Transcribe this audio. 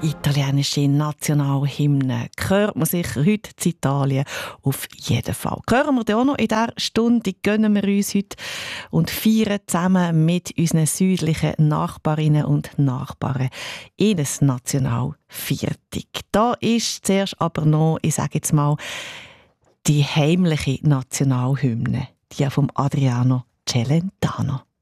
italienische Nationalhymne hört man sicher heute in Italien auf jeden Fall. Hören wir auch noch in dieser Stunde, die gönnen wir uns heute und feiern zusammen mit unseren südlichen Nachbarinnen und Nachbarn in das Nationalviertig. Da ist zuerst aber noch, ich sage jetzt mal, die heimliche Nationalhymne, die vom Adriano Celentano.